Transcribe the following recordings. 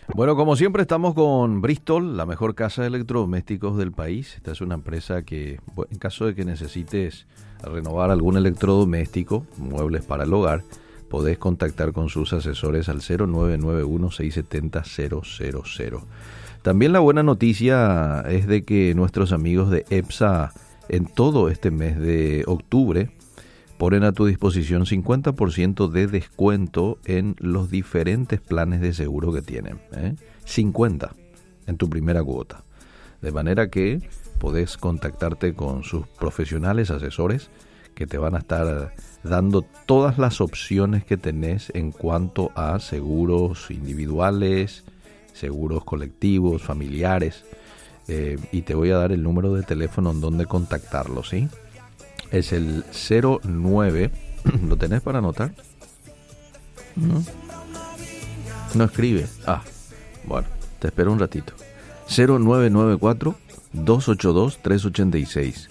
Bueno, como siempre estamos con Bristol, la mejor casa de electrodomésticos del país. Esta es una empresa que, en caso de que necesites renovar algún electrodoméstico, muebles para el hogar, podés contactar con sus asesores al 0991-670-000. También la buena noticia es de que nuestros amigos de EPSA en todo este mes de octubre ponen a tu disposición 50% de descuento en los diferentes planes de seguro que tienen. 50 en tu primera cuota. De manera que podés contactarte con sus profesionales asesores que te van a estar dando todas las opciones que tenés en cuanto a seguros individuales, seguros colectivos, familiares. Y te voy a dar el número de teléfono en donde contactarlos, ¿sí? Es el 09. ¿Lo tenés para anotar? No escribe. Bueno, te espero un ratito. 0994-282-386.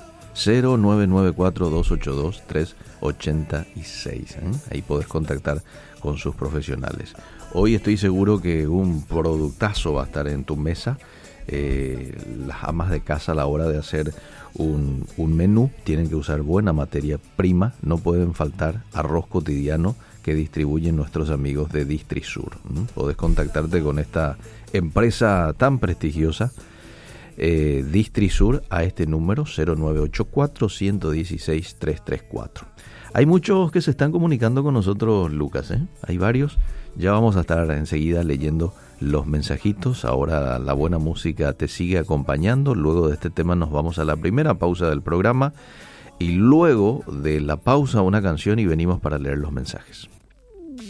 0994-282-386. Ahí podés contactar con sus profesionales. Hoy estoy seguro que un productazo va a estar en tu mesa. Las amas de casa a la hora de hacer un menú tienen que usar buena materia prima, no pueden faltar arroz cotidiano que distribuyen nuestros amigos de Distrisur. Podés contactarte con esta empresa tan prestigiosa, Distrisur, a este número 0984-116-334. Hay muchos que se están comunicando con nosotros, Lucas, hay varios. Ya vamos a estar enseguida leyendo los mensajitos. Ahora la buena música te sigue acompañando. Luego de este tema nos vamos a la primera pausa del programa y luego de la pausa una canción y venimos para leer los mensajes.